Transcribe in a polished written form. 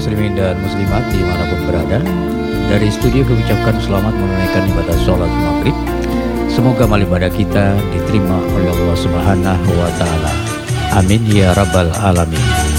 muslimin dan muslimat dimanapun berada. Dari studio kami ucapkan selamat menunaikan ibadah sholat maghrib. Semoga amal ibadah kita diterima oleh Allah Subhanahu wa Ta'ala. Amin ya Rabbal Alamin.